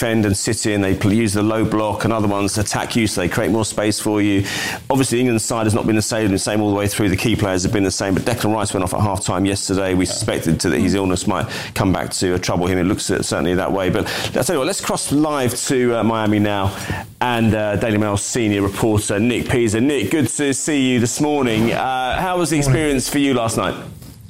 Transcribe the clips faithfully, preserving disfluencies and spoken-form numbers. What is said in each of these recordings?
defend and sit in, they use the low block, and other ones attack you, so they create more space for you. Obviously, England's side has not been the same, the same all the way through. The key players have been the same, but Declan Rice went off at half-time yesterday. We suspected that his illness might come back to trouble him. It looks certainly that way. But I'll tell you what, let's cross live to uh, Miami now, and uh, Daily Mail senior reporter Nick Pisa. Nick, good to see you this morning. Uh, how was the experience for you last night?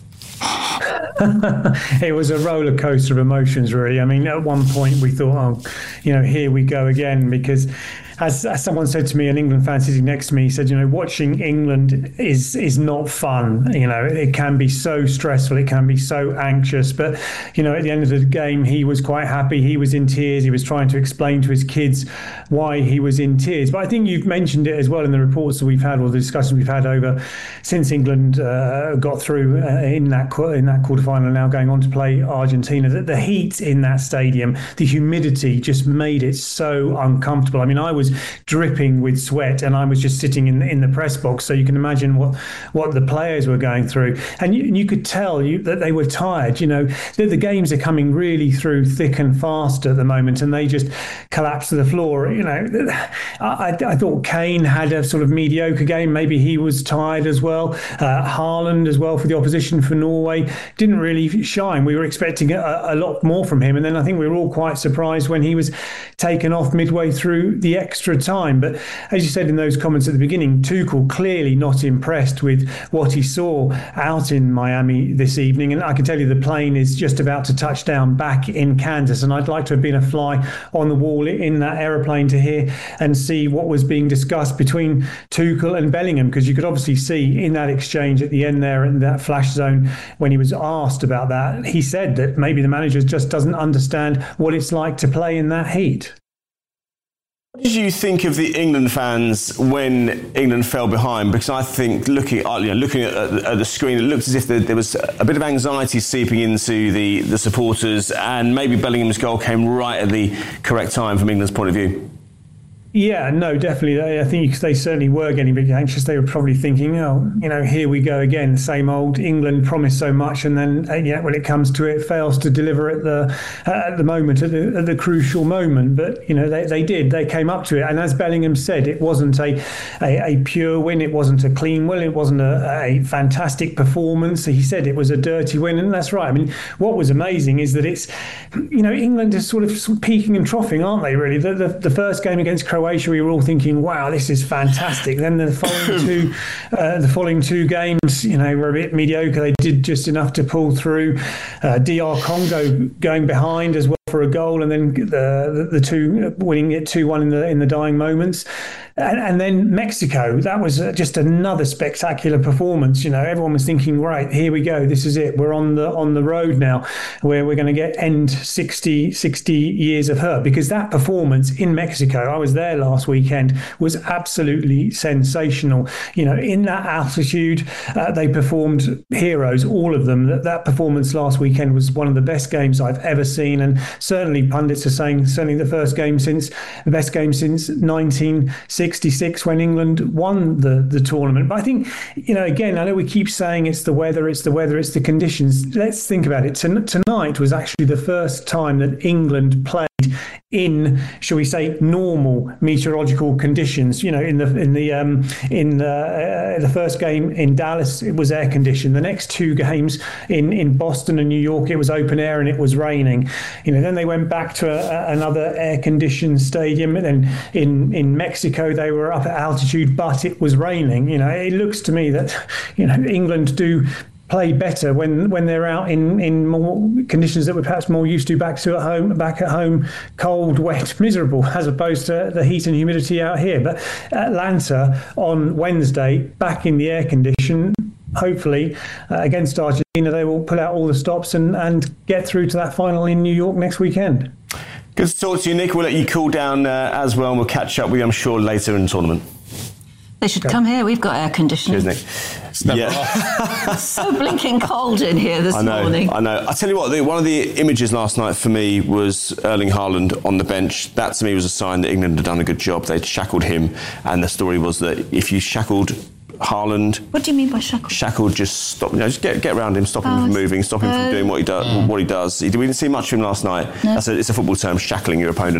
It was a roller coaster of emotions, really. I mean, at one point we thought, oh, you know, here we go again, because As, as someone said to me, an England fan sitting next to me, he said, you know, watching England is is not fun. You know, it can be so stressful. It can be so anxious. But, you know, at the end of the game, he was quite happy. He was in tears. He was trying to explain to his kids why he was in tears. But I think you've mentioned it as well in the reports that we've had, or the discussions we've had over since England uh, got through uh, in that in that quarterfinal, now going on to play Argentina, that the heat in that stadium, the humidity just made it so uncomfortable. I mean, I was dripping with sweat, and I was just sitting in the, in the press box, so you can imagine what what the players were going through, and you, you could tell you that they were tired. You know, the, the games are coming really through thick and fast at the moment, and they just collapse to the floor. You know, I, I thought Kane had a sort of mediocre game. Maybe he was tired as well. Uh, Haaland as well for the opposition for Norway didn't really shine. We were expecting a, a lot more from him, and then I think we were all quite surprised when he was taken off midway through the extra time. But as you said in those comments at the beginning, Tuchel clearly not impressed with what he saw out in Miami this evening. And I can tell you the plane is just about to touch down back in Kansas, and I'd like to have been a fly on the wall in that aeroplane to hear and see what was being discussed between Tuchel and Bellingham, because you could obviously see in that exchange at the end there in that flash zone, when he was asked about that, he said that maybe the manager just doesn't understand what it's like to play in that heat. What did you think of the England fans when England fell behind? Because I think looking at, you know, looking at, at the screen, it looked as if there, there was a bit of anxiety seeping into the, the supporters, and maybe Bellingham's goal came right at the correct time from England's point of view. Yeah, no, definitely. I think they certainly were getting a bit anxious. They were probably thinking, oh, you know, here we go again. Same old. England promised so much, and then uh, yeah, when it comes to it, fails to deliver at the uh, at the moment, at the, at the crucial moment. But you know, they, they did. They came up to it, and as Bellingham said, it wasn't a a, a pure win. It wasn't a clean win. It wasn't a, a fantastic performance. He said it was a dirty win, and that's right. I mean, what was amazing is that it's, you know, England is sort of, sort of peaking and troughing, aren't they? Really, the the, the first game against Croatia, we were all thinking, wow, this is fantastic. Then the following two uh, the following two games, you know, were a bit mediocre. They did just enough to pull through. uh, D R Congo going behind as well for a goal, and then the the, the two winning it two one in the in the dying moments. And, and then Mexico, that was just another spectacular performance. You know, everyone was thinking, right, here we go. This is it. We're on the on the road now, where we're going to get end sixty, sixty years of hurt. Because that performance in Mexico, I was there last weekend, was absolutely sensational. You know, in that altitude, uh, they performed heroes, all of them. That, that performance last weekend was one of the best games I've ever seen. And certainly pundits are saying, certainly the first game since, the best game since nineteen sixty-six, when England won the, the tournament. But I think, you know, again, I know we keep saying it's the weather, it's the weather, it's the conditions. Let's think about it. Ton- tonight was actually the first time that England played in, shall we say, normal meteorological conditions. You know, in the in the um, in the, uh, the first game in Dallas, it was air conditioned. The next two games in, in Boston and New York, it was open air and it was raining. You know, then they went back to a, a, another air conditioned stadium, and then in in Mexico they were up at altitude, but it was raining. You know, it looks to me that, you know, England do play better when when they're out in in more conditions that we're perhaps more used to back to at home back at home cold, wet, miserable, as opposed to the heat and humidity out here. But Atlanta on Wednesday, back in the air condition, hopefully uh, against Argentina, they will pull out all the stops and and get through to that final in New York next weekend. Good to talk to you, Nick. We'll let you cool down uh, as well, and we'll catch up with you, I'm sure, later in the tournament. They should come here. We've got air conditioning. Cheers, Nick. It's never yeah. It's so blinking cold in here this I know, morning. I know. I tell you what, the, one of the images last night for me was Erling Haaland on the bench. That to me was a sign that England had done a good job. They'd shackled him, and the story was that if you shackled Haaland, what do you mean by shackled? Shackled, just stop. You know, just get get around him, stop him oh, from moving, stop him uh, from doing what he does. Mm. What he does. We didn't see much of him last night. No. That's a, it's a football term, shackling your opponent.